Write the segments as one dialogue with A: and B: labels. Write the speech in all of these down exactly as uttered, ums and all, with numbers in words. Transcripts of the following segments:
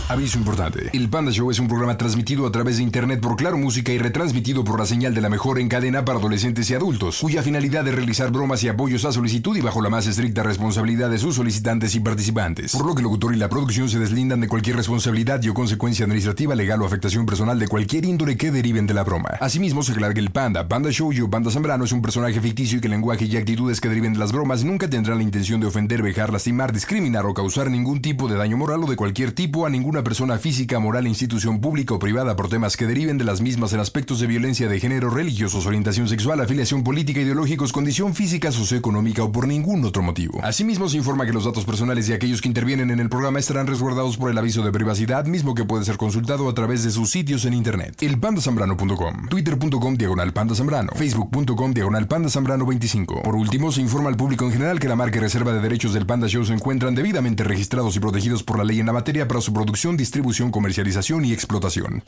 A: Aviso importante. El Panda Show es un programa transmitido a través de internet por Claro Música y retransmitido por la señal de la mejor en cadena para adolescentes y adultos, cuya finalidad es realizar bromas y apoyos a solicitud y bajo la más estricta responsabilidad de sus solicitantes y participantes. Por lo que el locutor y la producción se deslindan de cualquier responsabilidad y o consecuencia administrativa, legal o afectación personal de cualquier índole que deriven de la broma. Asimismo, se aclara que el Panda, Panda Show y o Panda Zambrano es un personaje ficticio y que el lenguaje y actitudes que deriven de las bromas nunca tendrán la intención de ofender, vejar, lastimar, discriminar o causar ningún tipo de daño moral o de cualquier tipo a ninguna persona física, moral, institución pública o privada por temas que deriven de las mismas en aspectos de violencia de género, religiosos, orientación sexual, afiliación política, ideológicos, condición física, socioeconómica o por ningún otro motivo. Asimismo, se informa que los datos personales de aquellos que intervienen en el programa estarán resguardados por el aviso de privacidad, mismo que puede ser consultado a través de sus sitios en internet. el panda zambrano punto com, twitter punto com diagonal panda zambrano, facebook punto com diagonal panda zambrano veinticinco. Por último, se informa al público en general que la marca y reserva de derechos del Panda Show se encuentran debidamente registrados y protegidos por la ley en la materia para su producción, distribución, comercialización y explotación.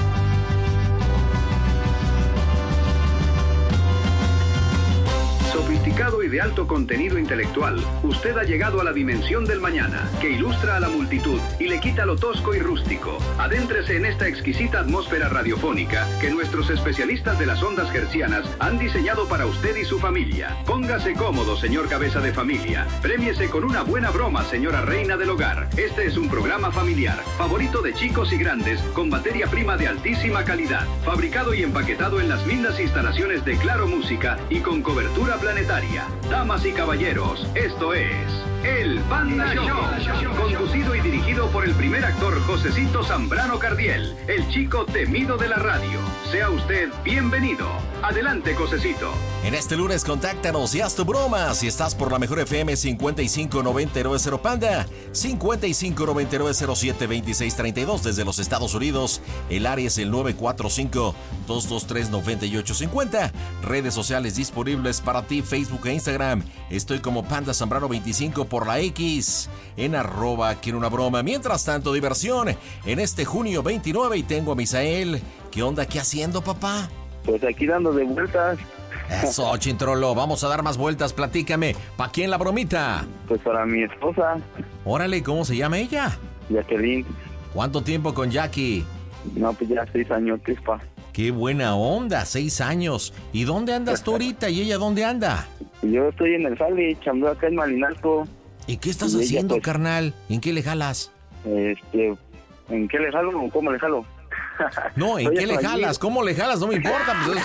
B: Sofisticado y de alto contenido intelectual, usted ha llegado a la dimensión del mañana, que ilustra a la multitud y le quita lo tosco y rústico. Adéntrese en esta exquisita atmósfera radiofónica que nuestros especialistas de las ondas hertzianas han diseñado para usted y su familia. Póngase cómodo, señor cabeza de familia. Prémiese con una buena broma, señora reina del hogar. Este es un programa familiar, favorito de chicos y grandes, con materia prima de altísima calidad, fabricado y empaquetado en las mismas instalaciones de Claro Música y con cobertura planetaria. Damas y caballeros, esto es El Panda Show, conducido y dirigido por el primer actor Josecito Zambrano Cardiel, el chico temido de la radio. Sea usted bienvenido. Adelante, Josecito.
C: En este lunes, contáctanos y haz tu broma. Si estás por la mejor F M cincuenta y cinco noventa y nueve cero Panda, cincuenta y cinco noventa y nueve cero siete veintiséis treinta y dos desde los Estados Unidos. El área es el nueve cuatro cinco, dos dos tres, nueve ocho cinco cero. Redes sociales disponibles para ti, Facebook e Instagram. Estoy como Panda Zambrano veinticinco por la X, en arroba quiero una broma. Mientras tanto, diversión en este junio veintinueve y tengo a Misael. ¿Qué onda? ¿Qué haciendo, papá?
D: Pues aquí dando de vueltas.
C: Eso, Chintrolo, vamos a dar más vueltas, platícame. ¿Pa' quién la bromita?
D: Pues para mi esposa.
C: Órale, ¿cómo se llama ella?
D: Jacqueline.
C: ¿Cuánto tiempo con Jackie?
D: No, pues ya seis años, pa.
C: Qué buena onda, seis años. ¿Y dónde andas tú ahorita y ella dónde anda?
D: Yo estoy en el Jale, chambeo acá en Malinalco.
C: ¿Y qué estás
D: y
C: haciendo,
D: ella, pues,
C: carnal? ¿En qué le jalas?
D: Este, ¿en qué le jalo o cómo le jalo?
C: No, ¿en
D: Soy
C: qué le
D: albañil.
C: jalas? ¿Cómo le jalas? No me importa. Pues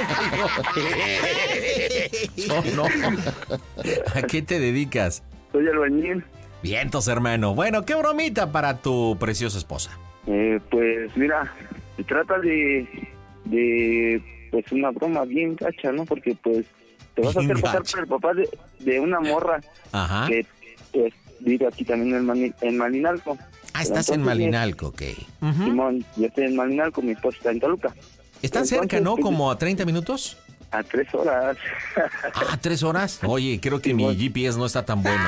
C: es tu no, no. ¿A qué te dedicas?
D: Soy albañil.
C: Vientos, hermano. Bueno, ¿qué bromita para tu preciosa esposa?
D: Eh, pues mira, se trata de, de, pues una broma bien gacha, ¿no? Porque pues te vas a hacer pasar por el papá de, de una morra.
C: Ajá.
D: Que pues vive aquí también en, Mani, en Malinalco.
C: Ah, estás en Malinalco, ok.
D: Uh-huh. Simón, yo estoy en Malinalco, mi esposa está en Toluca.
C: ¿Están Entonces, cerca, no? ¿Como a treinta minutos?
D: A tres horas.
C: ¿Ah, tres horas? Oye, creo que Simón. Mi G P S no está tan bueno.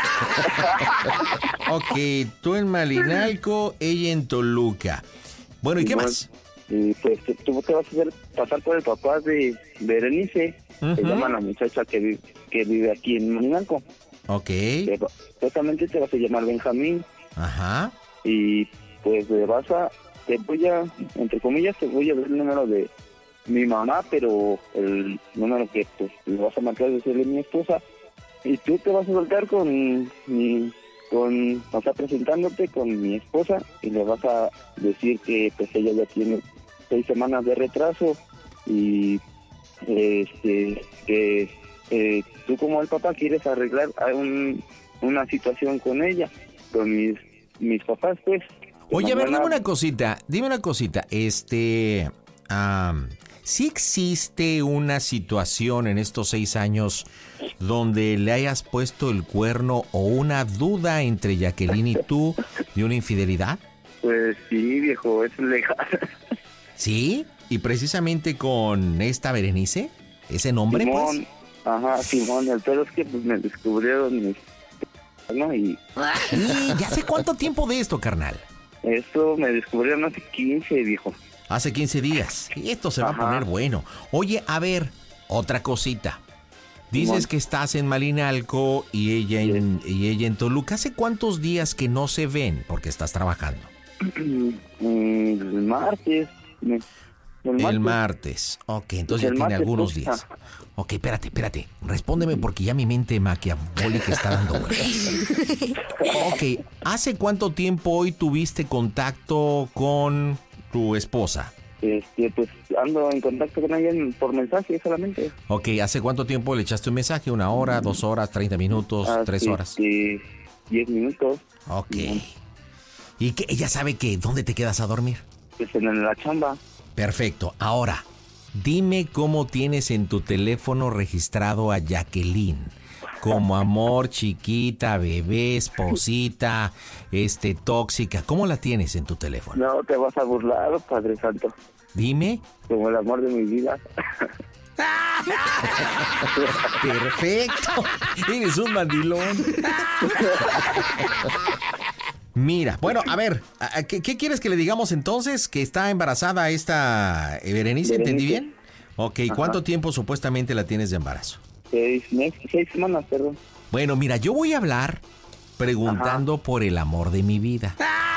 C: Ok, tú en Malinalco, ella en Toluca. Bueno, ¿y Simón, qué más?
D: Y pues tú te vas a hacer pasar por el papá de Berenice. Uh-huh. Se llama la muchacha que vive, que vive aquí en Malinalco.
C: Ok.
D: Supuestamente te vas a llamar Benjamín.
C: Ajá.
D: Y pues le vas a, te voy a, entre comillas, te voy a dar el número de mi mamá, pero el número que pues le vas a marcar es el de mi esposa. Y tú te vas a soltar con mi, con, o sea, presentándote con mi esposa y le vas a decir que pues ella ya tiene seis semanas de retraso y este que eh, tú como el papá quieres arreglar un, una situación con ella, con mis mis papás, pues.
C: Oye, a ver, dime una cosita, dime una cosita, este, um, ¿sí existe una situación en estos seis años donde le hayas puesto el cuerno o una duda entre Jacqueline y tú de una infidelidad?
D: Pues sí, viejo, es legal.
C: ¿Sí? ¿Y precisamente con esta Berenice? ¿Ese nombre,
D: Simón,
C: pues?
D: Ajá, Simón, el pedo es que pues me descubrieron mis... ¿no? Y...
C: Sí, ya sé cuánto tiempo de esto, carnal.
D: Esto me descubrieron hace quince, viejo.
C: Hace quince días. Y esto se va Ajá. a poner bueno. Oye, a ver, otra cosita. Dices Simón. que estás en Malinalco y ella en, sí. y ella en Toluca. ¿Hace cuántos días que no se ven? Porque estás trabajando.
D: el martes. El martes.
C: El martes. Ok, entonces
D: El
C: ya tiene
D: martes,
C: algunos
D: pues,
C: días.
D: ajá.
C: Ok, espérate, espérate. Respóndeme porque ya mi mente maquiavólica está dando vueltas. Ok, ¿hace cuánto tiempo hoy tuviste contacto con tu esposa?
D: Este, pues ando en contacto con alguien por mensaje solamente.
C: Ok, ¿hace cuánto tiempo le echaste un mensaje? ¿Una hora, dos horas, treinta minutos,
D: Hace,
C: tres horas?
D: Este, diez minutos.
C: Ok. ¿Y que ella sabe que dónde te quedas a dormir?
D: Pues en la chamba.
C: Perfecto. Ahora, dime cómo tienes en tu teléfono registrado a Jacqueline. Como amor, chiquita, bebé, esposita, este, tóxica. ¿Cómo la tienes en tu teléfono?
D: No te vas a burlar, Padre Santo.
C: Dime.
D: Como el amor de mi vida.
C: Perfecto. Eres un mandilón. Mira, bueno, a ver, ¿qué, ¿qué quieres que le digamos entonces? ¿Que está embarazada esta Berenice? ¿Entendí bien? Ok, ¿cuánto Ajá. tiempo supuestamente la tienes de embarazo?
D: Seis meses, seis semanas, perdón.
C: Bueno, mira, yo voy a hablar preguntando Ajá. por el amor de mi vida.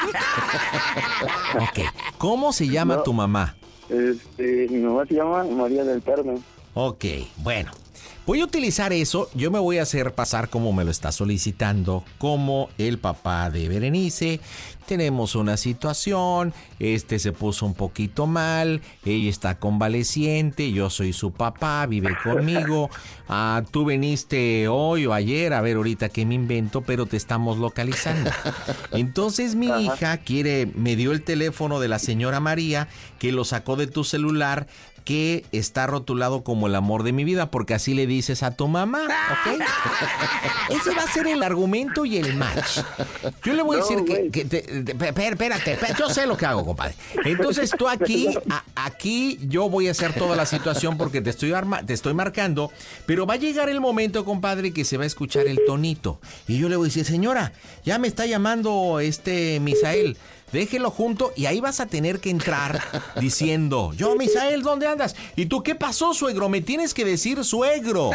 C: Ok, ¿cómo se llama no, tu mamá?
D: Este, mi mamá se llama María del Carmen.
C: Ok, bueno. Voy a utilizar eso, yo me voy a hacer pasar como me lo está solicitando, como el papá de Berenice. Tenemos una situación, este se puso un poquito mal, ella está convaleciente, yo soy su papá, vive conmigo. Ah, tú viniste hoy o ayer, a ver ahorita qué me invento, pero te estamos localizando. Entonces mi Ajá. hija quiere, me dio el teléfono de la señora María, que lo sacó de tu celular, que está rotulado como el amor de mi vida, porque así le dices a tu mamá, ¿ok? Ese va a ser el argumento y el match. Yo le voy a no, decir que... que te, te, espérate, espérate, yo sé lo que hago, compadre. Entonces tú aquí, a, aquí yo voy a hacer toda la situación porque te estoy, arma, te estoy marcando, pero va a llegar el momento, compadre, que se va a escuchar el tonito. Y yo le voy a decir, señora, ya me está llamando este Misael. Déjelo junto y ahí vas a tener que entrar diciendo, yo, Misael, ¿dónde andas? ¿Y tú qué pasó, suegro? Me tienes que decir suegro.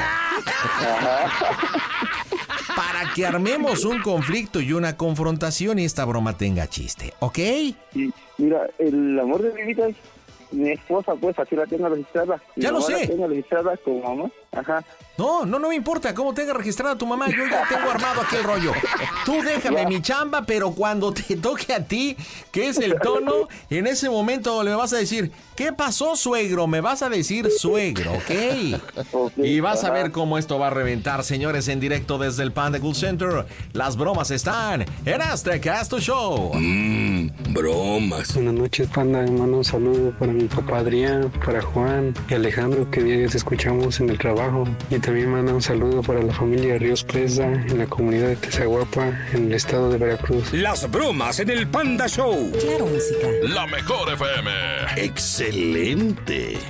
C: Para que armemos un conflicto y una confrontación y esta broma tenga chiste, ¿ok?
D: Sí, mira, el amor de mi vida es mi esposa, pues, así la tengo registrada.
C: Ya lo sé.
D: La tengo registrada como mamá, ajá.
C: No, no, no me importa cómo tenga registrada tu mamá, yo ya tengo armado aquí el rollo. Tú déjame ya. mi chamba, pero cuando te toque a ti, que es el tono, en ese momento le vas a decir, ¿qué pasó, suegro? Me vas a decir suegro, ¿ok? okay y vas ajá. a ver cómo esto va a reventar, señores, en directo desde el Panda Cool Center. Las bromas están en Azteca Show.
E: Mmm, bromas.
F: Buenas noches, Panda, hermano, un saludo para mi papá Adrián, para Juan y Alejandro, que diarios escuchamos en el trabajo. Y también manda un saludo para la familia Ríos Presa en la comunidad de Tezaguapa, en el estado de Veracruz.
E: Las bromas en el Panda Show.
G: Claro, música.
E: La mejor F M. Excelente.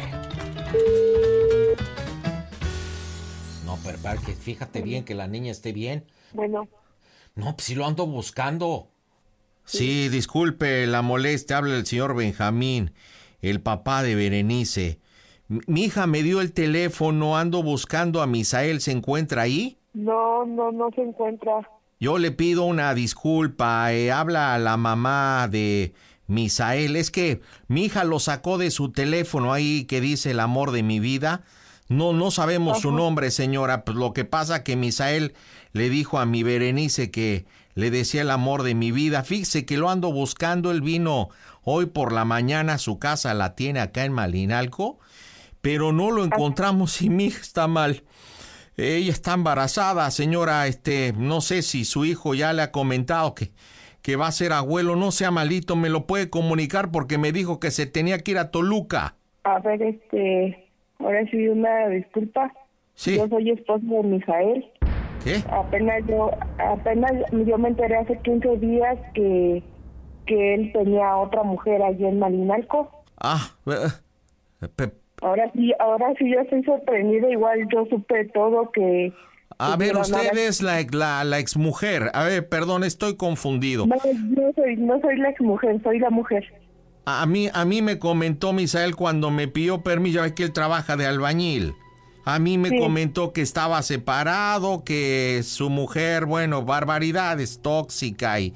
C: No, pero para que fíjate bien que la niña esté bien.
H: Bueno.
C: No, pues si lo ando buscando. Sí, sí disculpe la molestia, habla el señor Benjamín, el papá de Berenice. Mi hija me dio el teléfono, ando buscando a Misael, ¿se encuentra ahí?
H: No, no, no se encuentra.
C: Yo le pido una disculpa, eh, habla a la mamá de Misael. Es que mi hija lo sacó de su teléfono ahí que dice el amor de mi vida. No, no sabemos Ajá. su nombre, señora. Pues lo que pasa que Misael le dijo a mi Berenice que le decía el amor de mi vida. Fíjese que lo ando buscando, él vino hoy por la mañana, su casa la tiene acá en Malinalco. Pero no lo encontramos y mi hija está mal. Ella está embarazada, señora. Este, no sé si su hijo ya le ha comentado que, que va a ser abuelo. No sea malito, me lo puede comunicar porque me dijo que se tenía que ir a Toluca.
H: A ver, este, ahora sí una disculpa.
C: Sí.
H: Yo soy esposo de Misael.
C: ¿Qué?
H: Apenas yo, apenas yo me enteré hace quince días que, que él tenía otra mujer allí en Malinalco.
C: Ah, eh, pe-
H: Ahora sí, ahora sí yo estoy sorprendida, igual yo supe todo que...
C: A ver, usted es la, la, la exmujer. A ver, perdón, estoy confundido.
H: No, no soy, no soy la exmujer, soy la mujer.
C: A mí, a mí me comentó Misael cuando me pidió permiso, ya ve que él trabaja de albañil. A mí me sí. comentó que estaba separado, que su mujer, bueno, barbaridades, tóxica y...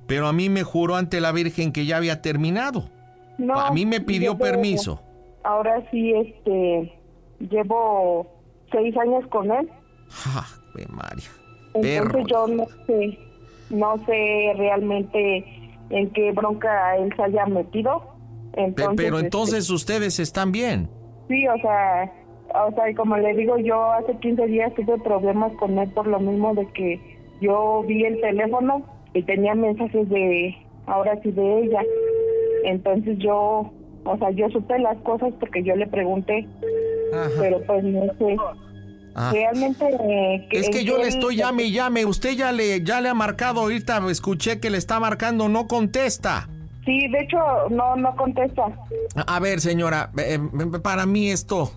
G: pero a mí me juró ante la Virgen que ya había terminado.
H: No,
G: a mí me pidió
H: yo-
G: permiso.
H: Ahora sí, este, llevo seis años con él.
G: ¡Ah, Ave María!
H: Entonces
G: Perro.
H: yo no sé, no sé realmente en qué bronca él se haya metido.
G: Pe-
H: Entonces,
G: pero
H: este,
G: entonces ustedes están bien.
H: sí, o sea, o sea, y como le digo, yo hace quince días tuve problemas con él por lo mismo de que yo vi el teléfono y tenía mensajes de, ahora sí, de ella. Entonces yo, o sea, yo supe las cosas porque yo le pregunté,
G: Ajá.
H: pero pues no sé.
G: Ah.
H: Realmente... eh,
G: Es que
H: en
G: yo
H: qué
G: le
H: él-
G: estoy llame y llame. Usted ya le, ya le ha marcado ahorita. Escuché que le está marcando, no contesta.
H: Sí, de hecho, no, no contesta.
G: A ver, señora, eh, eh, para mí esto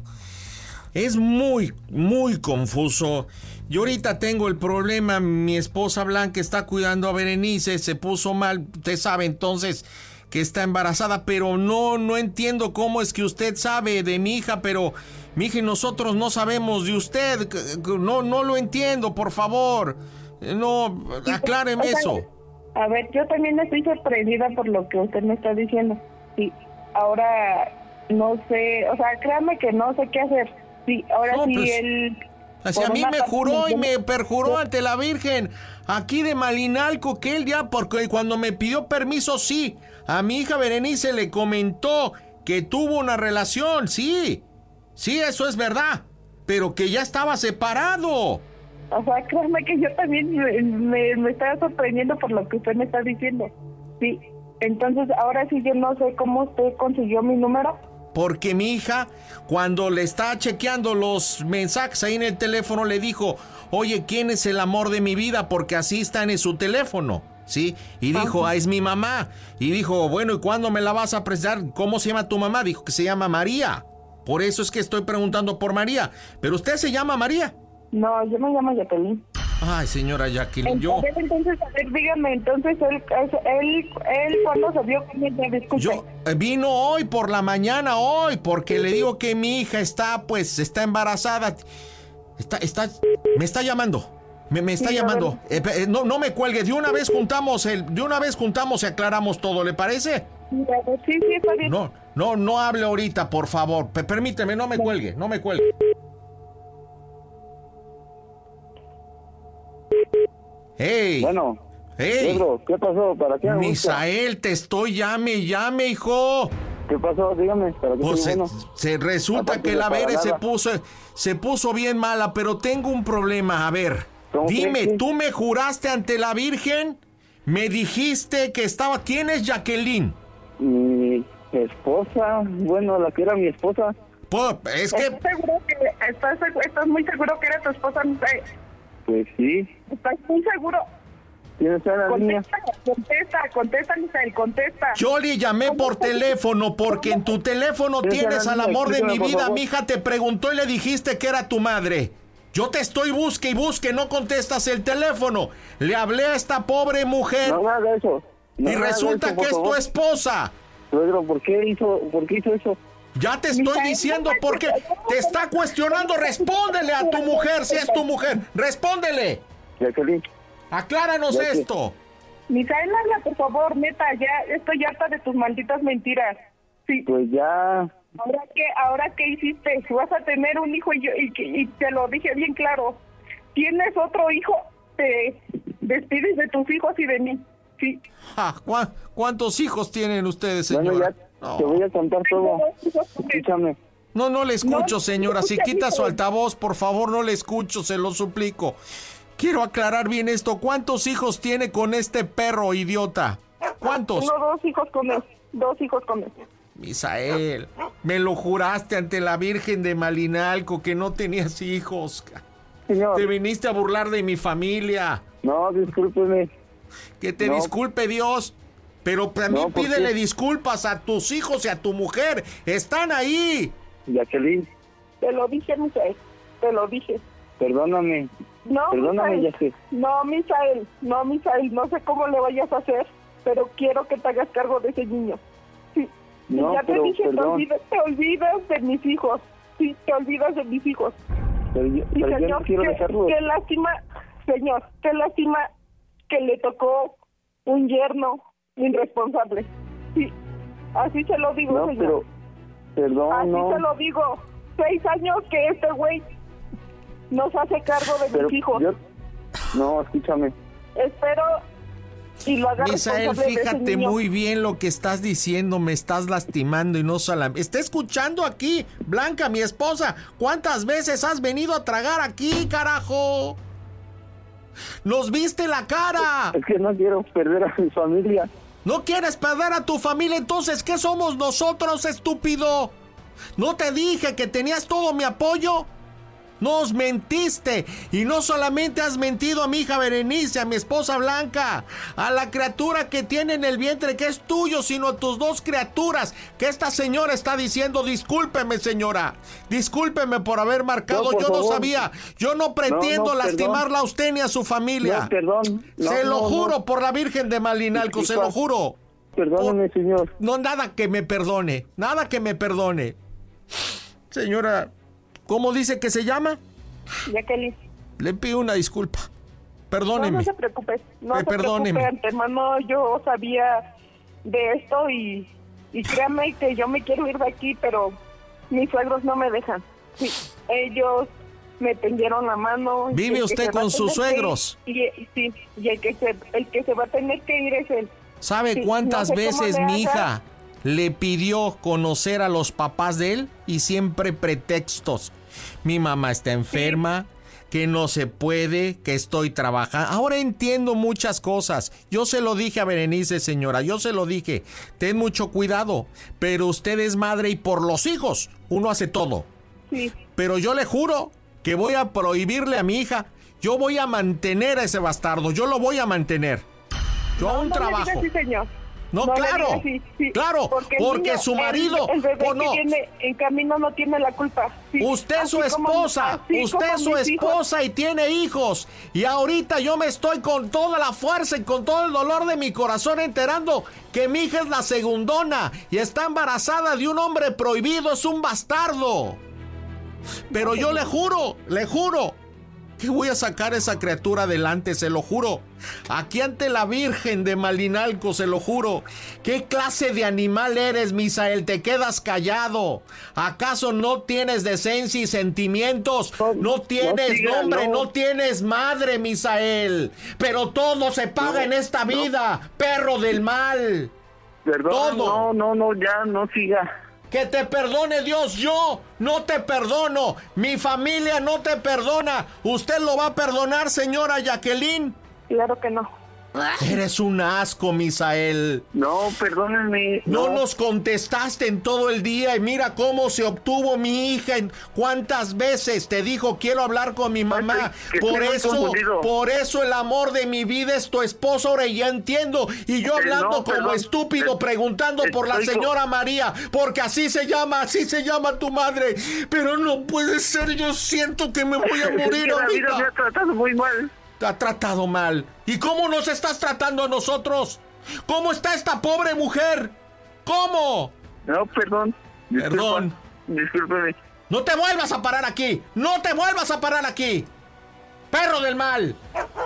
G: es muy, muy confuso. Yo ahorita tengo el problema, mi esposa Blanca está cuidando a Berenice, se puso mal, usted sabe entonces que está embarazada, pero no, no entiendo cómo es que usted sabe de mi hija, pero mi hija y nosotros no sabemos de usted. No, no lo entiendo, por favor. No, acláreme
H: O sea,
G: eso.
H: A ver, yo también estoy sorprendida por lo que usted me está diciendo. Sí, ahora no sé, o sea, créame que no sé qué hacer. Sí, ahora
G: No,
H: sí
G: pues,
H: él...
G: Así
H: por
G: a mí
H: una
G: me
H: parte
G: juró y me
H: entiende-
G: perjuró ante la Virgen, aquí de Malinalco, que él ya, porque cuando me pidió permiso, sí, a mi hija Berenice le comentó que tuvo una relación, sí, sí, eso es verdad, pero que ya estaba separado.
H: O sea, créame que yo también me, me, me estaba sorprendiendo por lo que usted me está diciendo. Sí, entonces ahora sí yo no sé cómo usted consiguió mi número.
G: Porque mi hija, cuando le estaba chequeando los mensajes ahí en el teléfono, le dijo, oye, ¿quién es el amor de mi vida? Porque así está en su teléfono, ¿sí? Y dijo, ah, es mi mamá. Y dijo, bueno, ¿y cuándo me la vas a presentar? ¿Cómo se llama tu mamá? Dijo que se llama María. Por eso es que estoy preguntando por María. ¿Pero usted se llama María?
H: No, yo me llamo Jacqueline.
G: Ay, señora Jacqueline, yo...
H: Entonces, entonces, a ver, dígame, entonces, él, él, él ¿cuándo se vio con ella? Disculpe.
G: Yo eh, vino hoy por la mañana, hoy, porque le digo que mi hija está, pues, está embarazada. Está, está, me está llamando. Me, me está
H: Sí, a
G: llamando. Eh, eh, no, no me cuelgue. De una vez juntamos el, de una vez juntamos y aclaramos todo. ¿Le parece?
H: Sí, sí, está bien.
G: No, no, no hable ahorita, por favor. P- permíteme, no me cuelgue, no me cuelgue. Hey.
D: Bueno,
G: Hey.
D: Pedro, ¿qué pasó? ¿Para qué me busca?
G: Misael, te estoy llame, llame, hijo.
D: ¿Qué pasó? Dígame, ¿para qué
G: Pues
D: estoy
G: se,
D: bueno?
G: se resulta
D: Aparte
G: que
D: de
G: la
D: para
G: Bere se
D: nada.
G: puso, se puso bien mala, pero tengo un problema. A ver,
D: ¿Cómo
G: dime,
D: que?
G: ¿tú me juraste ante la Virgen? Me dijiste que estaba... ¿Quién es Jacqueline?
D: Mi esposa, bueno, la que era mi esposa.
G: Pues, es que...
H: ¿Estás seguro que, estás, segu- estás muy seguro que era tu esposa, Misael?
D: Pues sí,
H: ¿Estás muy seguro?
D: ¿quién está en la línea?
H: Contesta, contesta, contesta, Misael, contesta.
G: Yo le llamé por teléfono porque en tu teléfono
D: ¿Quién
G: tienes
D: será
G: al
D: la niña?
G: amor de mi
D: Explícame, por
G: vida.
D: favor.
G: Mi hija te preguntó y le dijiste que era tu madre. Yo te estoy busque y busque, no contestas el teléfono. Le hablé a esta pobre mujer
D: No me haga eso. No
G: y
D: me haga
G: resulta
D: eso,
G: que
D: por
G: es tu
D: favor.
G: esposa.
D: Pedro, ¿por qué hizo, por qué hizo eso?
G: Ya te estoy
H: Misael,
G: diciendo
H: no me-
G: porque te está cuestionando. Respóndele a tu mujer si es tu mujer. Respóndele.
D: Jacqueline,
G: Acláranos
D: Ya que-
G: esto.
H: Misael, habla, por favor, neta, ya estoy harta de tus malditas mentiras. Sí,
D: pues ya,
H: ¿ahora qué, ahora qué hiciste? Si vas a tener un hijo y, yo, y, que- y te lo dije bien claro, tienes otro hijo, te despides de tus hijos y de mí. Sí.
G: Ja, ¿cuá- ¿Cuántos hijos tienen ustedes,
D: bueno,
G: señora?
D: ya
G: No.
D: te voy a contar todo.
H: Tengo dos hijos.
D: Escúchame.
G: No, no le escucho,
H: No,
G: señora. Si
H: escucha,
G: quita
H: hijo.
G: su altavoz, por favor, no le escucho, se lo suplico. Quiero aclarar bien esto. ¿Cuántos hijos tiene con este perro idiota? ¿Cuántos?
H: Tengo dos hijos con él, dos hijos con él.
G: Misael, me lo juraste ante la Virgen de Malinalco que no tenías hijos.
D: Señor,
G: Te viniste a burlar de mi familia.
D: no, discúlpeme.
G: Que te
D: No.
G: disculpe Dios. Pero también
D: No, ¿por
G: pídele
D: qué?
G: disculpas a tus hijos y a tu mujer. Están ahí.
D: Jacqueline,
H: Te lo dije, Misael, te lo dije.
D: perdóname.
H: No,
D: Perdóname,
H: Misael,
D: Jacqueline.
H: no, Misael, no, Misael, no sé cómo le vayas a hacer, pero quiero que te hagas cargo de ese niño. Sí, y
D: No,
H: ya te
D: pero,
H: dije, te
D: perdón.
H: olvidas, te olvidas de mis hijos. Sí, te olvidas de mis hijos.
D: Pero yo,
H: Y
D: pero yo no
H: señor,
D: quiero
H: qué,
D: dejarlo.
H: qué lástima, señor, qué lástima que le tocó un yerno irresponsable. Sí, así se lo digo,
D: No,
H: señor.
D: pero, perdón,
H: Así
D: no.
H: se lo digo. Seis años que este güey nos hace cargo de
D: Pero
H: mis hijos.
D: yo- no, escúchame.
H: Espero y lo haga
G: Misael,
H: responsable de ese
G: fíjate
H: niño.
G: muy bien lo que estás diciendo, me estás lastimando y no solamente... Está escuchando aquí, Blanca, mi esposa. ¿Cuántas veces has venido a tragar aquí, carajo? ¡Nos viste la cara!
D: Es que no quiero perder a mi familia.
G: ¿No quieres perder a tu familia? Entonces, ¿qué somos nosotros, estúpido? ¿No te dije que tenías todo mi apoyo? Nos mentiste. Y no solamente has mentido a mi hija Berenice, a mi esposa Blanca, a la criatura que tiene en el vientre que es tuyo, sino a tus dos criaturas. Que esta señora está diciendo, discúlpeme, señora. Discúlpeme por haber marcado.
D: No, por
G: Yo no
D: favor.
G: sabía. Yo no pretendo
D: No, no,
G: lastimarla a usted ni a su familia.
D: No, perdón. No,
G: se lo
D: no,
G: juro
D: no.
G: por la Virgen de Malinalco, se lo juro.
D: Perdóname, señor.
G: No, nada que me perdone, nada que me perdone. Señora, ¿cómo dice que se llama?
H: Jacqueline.
G: Le pido una disculpa.
H: No,
G: Perdóneme.
H: no se preocupe. No
G: Eh,
H: se
G: perdóneme.
H: preocupe. Antemano yo sabía de esto y, y créame que yo me quiero ir de aquí, pero mis suegros no me dejan. Sí, ellos me tendieron la mano.
G: ¿Vive
H: El que
G: usted
H: se va
G: con
H: a
G: sus
H: tener que
G: suegros?
H: ir- Y, y sí, y el que, se, el que se va a tener que ir es él.
G: ¿Sabe
H: Sí,
G: cuántas
H: no sé cómo
G: veces
H: le
G: mi
H: haga.
G: hija le pidió conocer a los papás de él? Y siempre pretextos. Mi mamá está enferma, que no se puede, que estoy trabajando. Ahora entiendo muchas cosas. Yo se lo dije a Berenice, señora, yo se lo dije. Ten mucho cuidado, pero usted es madre y por los hijos uno hace todo.
H: Sí.
G: Pero yo le juro que voy a prohibirle a mi hija. Yo voy a mantener a ese bastardo, yo lo voy a mantener. Yo
H: No,
G: aún
H: no le
G: trabajo.
H: diga así, señor.
G: No,
H: le
G: claro,
H: diga así, sí,
G: claro,
H: porque, el
G: porque
H: niño,
G: su
H: el-
G: marido,
H: el, bebé
G: ¿o no?
H: que viene en camino no tiene la culpa. Sí,
G: Usted es su
H: así como-
G: esposa,
H: así
G: usted
H: como
G: es su
H: mis hijos.
G: esposa y tiene hijos. Y ahorita yo me estoy con toda la fuerza y con todo el dolor de mi corazón enterando que mi hija es la segundona y está embarazada de un hombre prohibido, es un bastardo. Pero yo le juro, le juro que voy a sacar a esa criatura adelante, se lo juro. Aquí ante la Virgen de Malinalco, se lo juro. ¿Qué clase de animal eres, Misael? Te quedas callado. ¿Acaso no tienes decencia y sentimientos? No tienes
D: no siga,
G: nombre, no.
D: no.
G: tienes madre, Misael. Pero todo se paga
D: No,
G: en esta
D: no.
G: vida, perro del mal.
D: Perdón,
G: Todo.
D: no, no, no, ya, no siga.
G: Que te perdone Dios, yo no te perdono. Mi familia no te perdona. ¿Usted lo va a perdonar, señora Jacqueline?
H: Claro que no.
G: Eres un asco, Misael.
D: No, perdónenme.
G: No nos contestaste en todo el día y mira cómo se obtuvo mi hija. En- ¿Cuántas veces te dijo quiero hablar con mi mamá?
D: que
G: Por
D: estoy muy
G: eso,
D: confundido.
G: por eso el amor de mi vida es tu esposo. Ahora ya entiendo. Y yo
D: Eh,
G: hablando
D: no,
G: como
D: perdón.
G: estúpido
D: Eh,
G: preguntando por la
D: estoy co-
G: señora María, porque así se llama, así se llama tu madre. Pero no puede ser. Yo siento que me voy a
D: Es que
G: morir
D: la vida me
G: ahorita.
D: ha tratado muy mal.
G: Te ha tratado mal. ¿Y cómo nos estás tratando a nosotros? ¿Cómo está esta pobre mujer? ¿Cómo?
D: No, perdón. Disculpa,
G: Perdón.
D: Discúlpeme.
G: No te vuelvas a parar aquí. No te vuelvas a parar aquí. Perro del mal.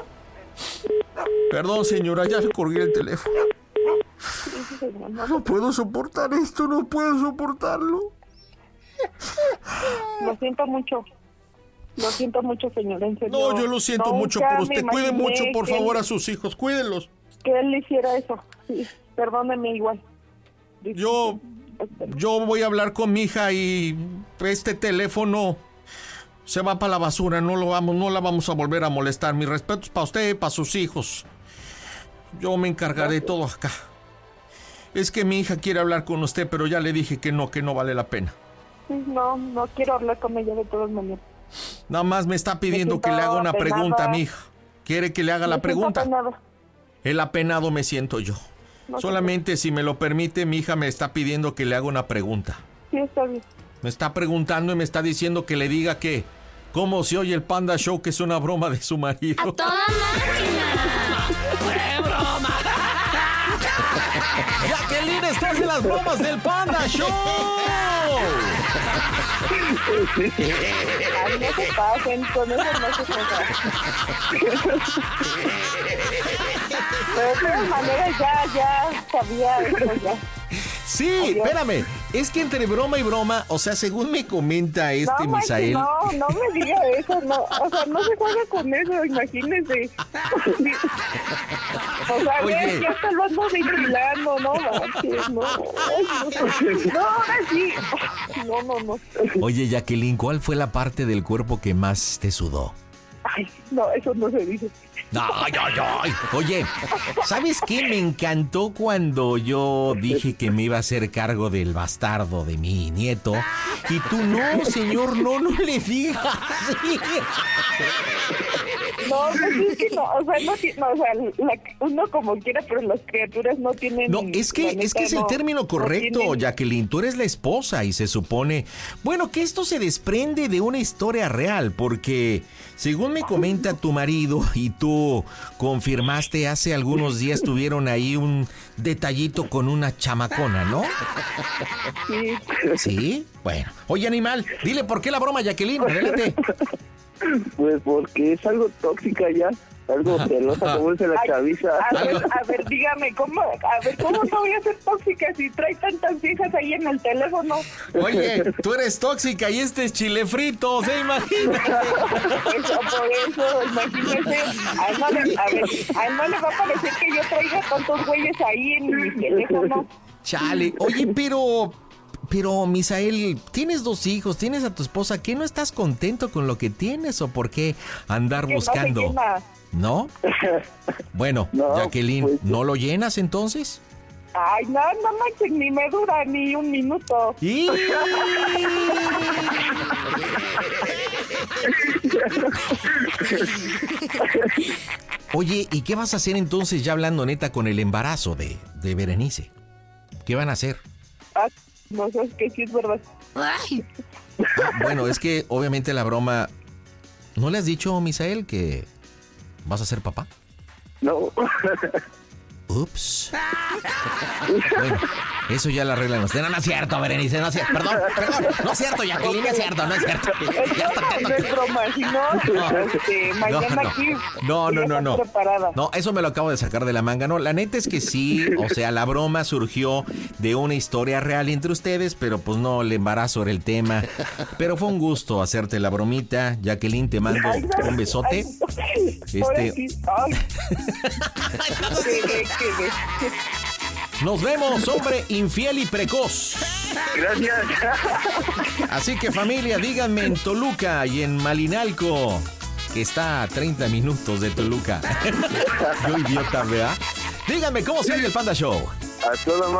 G: Perdón, señora, ya le colgué el teléfono. No puedo soportar esto, no puedo soportarlo.
H: Lo siento mucho. Lo siento mucho, señor. En serio.
G: No, yo lo siento mucho
H: Nunca
G: por usted.
H: me
G: Cuide
H: imaginé
G: mucho, por
H: que
G: favor,
H: él-
G: a sus hijos. Cuídenlos.
H: Que él hiciera eso. Sí, perdóneme igual.
G: Yo, yo voy a hablar con mi hija y este teléfono se va para la basura. No lo vamos, no la vamos a volver a molestar. Mis respetos para usted y para sus hijos. Yo me encargaré de todo acá. Es que mi hija quiere hablar con usted, pero ya le dije que no, que no vale la pena.
H: No, no quiero hablar con ella de todas maneras.
G: Nada más me está pidiendo
H: Me
G: que le haga
H: siento
G: una
H: apenada.
G: pregunta a mi hija. Quiere que le haga la
H: Me siento
G: pregunta.
H: apenada.
G: El apenado me siento yo.
H: No sé
G: Solamente si me lo permite, mi hija me está pidiendo que le haga una pregunta.
H: Sí, está bien.
G: Me está preguntando y me está diciendo que le diga que cómo se oye el Panda Show, que es una broma de su marido.
I: ¡A toda máquina! ¡Qué broma!
G: Jacqueline, estás en las bromas del Panda Show.
H: Ay, no se pasen, con eso no se pasan. Pero de todas maneras ya, ya sabía eso ya.
G: Sí,
H: Adiós.
G: espérame. Es que entre broma y broma, o sea, según me comenta este
H: No, Maxi,
G: Misael.
H: no, no me diga eso, no, o sea, no se juega con eso, imagínese. O sea,
G: Oye.
H: ves, ya hasta lo ando vigilando, no, Maxi, no, no, no, ahora sí, no, no, no.
G: Oye, Jacqueline, ¿cuál fue la parte del cuerpo que más te sudó?
H: Ay, no, eso no se dice.
G: Ay, ay, ay. Oye, ¿sabes qué? Me encantó cuando yo dije que me iba a hacer cargo del bastardo de mi nieto. Y tú, no, señor, no, no le digas.
H: No, pues es que no, o sea, no, ti- no, o sea, la- uno como quiera, pero las criaturas no tienen...
G: No, es que,
H: la
G: es que
H: neta,
G: es el
H: no-
G: término
H: no
G: correcto,
H: tienen-
G: Jacqueline. Tú eres la esposa y se supone... Bueno, que esto se desprende de una historia real, porque según me comenta tu marido y tú confirmaste hace algunos días tuvieron ahí un detallito con una chamacona, ¿no?
H: Sí.
G: ¿Sí? Bueno. Oye, animal, dile por qué la broma, Jacqueline. Adelante.
D: Pues porque es algo tóxica ya, algo celosa, como dice la
H: Ay,
D: chaviza.
H: A ver, a ver, dígame, ¿cómo, a ver, ¿cómo no voy a ser tóxica si trae tantas viejas ahí en el teléfono?
G: Oye, tú eres tóxica y este es chile frito, ¿se imagina?
H: Eso, por eso, imagínese, a él, no le, a ver, a él no le va a parecer que yo traiga tantos güeyes ahí en mi teléfono.
G: Chale. Oye, pero... Pero, Misael, tienes dos hijos, tienes a tu esposa. ¿Qué no estás contento con lo que tienes o por qué andar
H: Que no se
G: buscando?
H: llena.
G: ¿No? Bueno,
D: No,
G: Jacqueline,
D: pues-
G: ¿no lo llenas entonces?
H: Ay, no, no manches, ni me dura ni un minuto.
G: ¡Y! Oye, ¿y qué vas a hacer entonces ya hablando neta con el embarazo de, de Berenice? ¿Qué van a hacer?
H: Ah, no sé, es que sí es verdad.
I: Ay,
G: Ah, bueno, es que obviamente la broma... ¿No le has dicho, Misael, que vas a ser papá?
D: No.
G: Ups. Bueno, eso ya la arreglan ustedes. No, no es cierto, Berenice, no es cierto. Perdón, perdón. No es cierto, Jacqueline, no es cierto, no es cierto. Ya está,
H: No es broma, si no, este, mañana
G: no.
H: aquí
G: No, no,
H: ya
G: no,
H: está
G: no.
H: preparada.
G: No, eso me lo acabo de sacar de la manga. No, la neta es que sí, o sea, la broma surgió de una historia real entre ustedes, pero pues no, el embarazo era el tema. Pero fue un gusto hacerte la bromita. Jacqueline, te mando
H: Ay, no.
G: un besote.
H: Ay, ahora
G: Este-
H: sí. Ay. Qué- qué- qué-
G: Nos vemos, hombre infiel y precoz.
D: Gracias.
G: Así que familia, díganme en Toluca y en Malinalco, que está a treinta minutos de Toluca. Yo idiota, ¿verdad? Díganme cómo sigue el Panda Show.
D: A toda